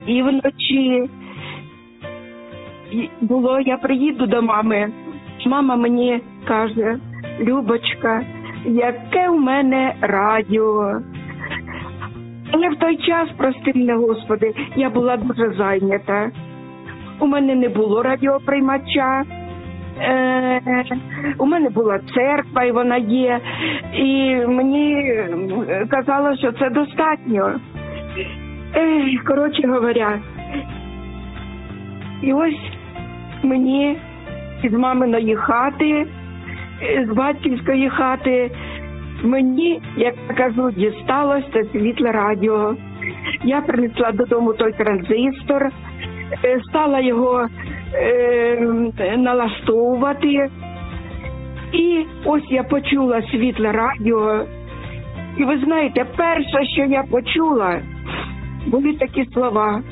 І вночі я приїду до мами, мама мені каже: Любочка, яке в мене радіо. Але в той час, прости мене, Господи, я була дуже зайнята. У мене не було радіоприймача, у мене була церква, і вона є, і мені казали, що це достатньо. Коротше говоря, і ось мені із маминої хати, з батьківської хати, мені, як я кажу, дісталось це світле радіо. Я принесла додому той транзистор, стала його налаштовувати. І ось я почула світле радіо. І ви знаєте, перше, що я почула, були такі слова: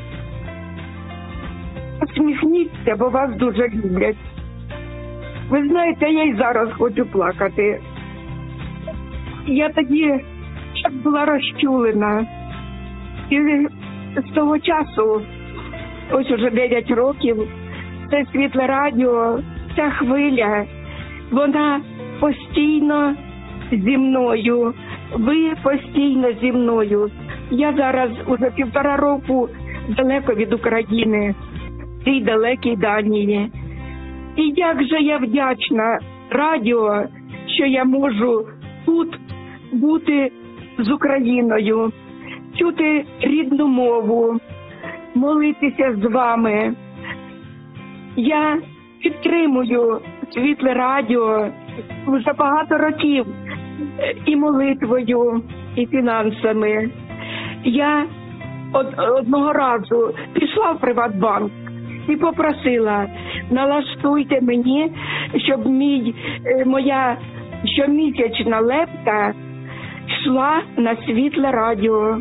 посміхніться, бо вас дуже люблять. Ви знаєте, я й зараз хочу плакати. Я тоді була розчулена. І з того часу, ось уже 9 років, це світле радіо, ця хвиля, вона постійно зі мною. Ви постійно зі мною. Я зараз уже 1,5 року далеко від України, в цій далекій Данії. І як же я вдячна радіо, що я можу тут бути з Україною, чути рідну мову, молитися з вами. Я підтримую світле радіо вже багато років і молитвою, і фінансами. Я одного разу пішла в Приватбанк і попросила: налаштуйте мені, щоб моя щомісячна лепта йшла на світле радіо.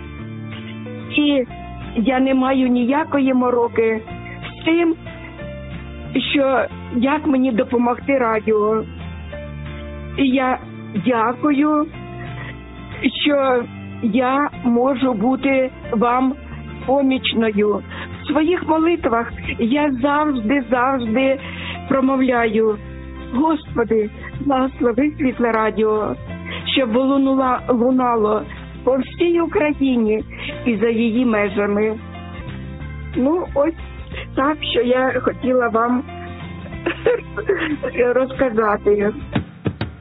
І я не маю ніякої мороки з тим, що як мені допомогти радіо. І я дякую, що я можу бути вам помічною. В своїх молитвах я завжди промовляю: Господи, благослови світле радіо, щоб лунало по всій Україні і за її межами. Ну, ось так, що я хотіла вам розказати.